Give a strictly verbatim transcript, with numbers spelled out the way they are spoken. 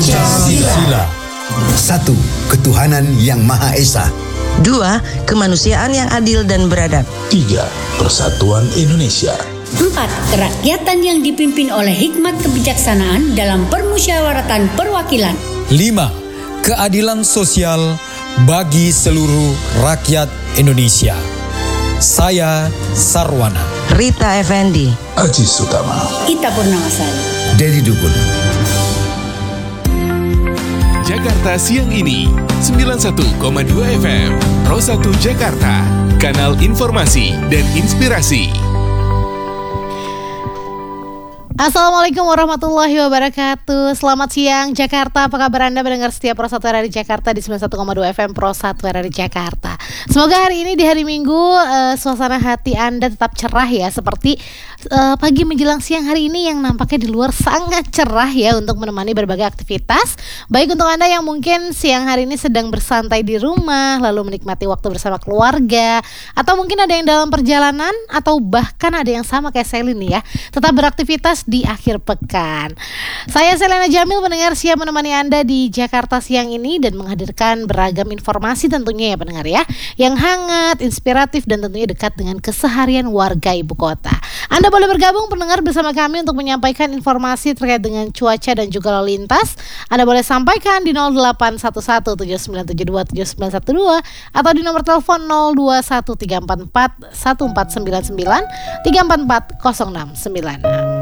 Pancasila. Satu, ketuhanan yang Maha Esa. Dua, kemanusiaan yang adil dan beradab. Tiga, persatuan Indonesia. Empat, kerakyatan yang dipimpin oleh hikmat kebijaksanaan dalam permusyawaratan perwakilan. Lima, keadilan sosial bagi seluruh rakyat Indonesia. Saya Sarwana. Rita Effendi. Aji Sutama. Ita Purnamasari. Dedi Dukun. Jakarta Siang Ini sembilan puluh satu koma dua F M Pro satu Jakarta, kanal informasi dan inspirasi. Assalamualaikum warahmatullahi wabarakatuh. Selamat siang Jakarta. Apa kabar Anda mendengar setiap Pro satu R R I Jakarta di sembilan puluh satu koma dua F M Pro satu R R I Jakarta. Semoga hari ini di hari Minggu uh, suasana hati Anda tetap cerah ya, seperti uh, pagi menjelang siang hari ini yang nampaknya di luar sangat cerah ya untuk menemani berbagai aktivitas. Baik untuk Anda yang mungkin siang hari ini sedang bersantai di rumah, lalu menikmati waktu bersama keluarga, atau mungkin ada yang dalam perjalanan, atau bahkan ada yang sama kayak Selin nih ya, tetap beraktivitas di akhir pekan. Saya Selena Jamil mendengar siap menemani Anda di Jakarta siang ini dan menghadirkan beragam informasi tentunya ya pendengar ya, yang hangat, inspiratif dan tentunya dekat dengan keseharian warga ibu kota. Anda boleh bergabung pendengar bersama kami untuk menyampaikan informasi terkait dengan cuaca dan juga lalu lintas. Anda boleh sampaikan di nol delapan satu satu tujuh sembilan tujuh dua tujuh sembilan satu dua atau di nomor telepon nol dua satu tiga empat empat satu empat sembilan sembilan tiga empat empat nol enam sembilan.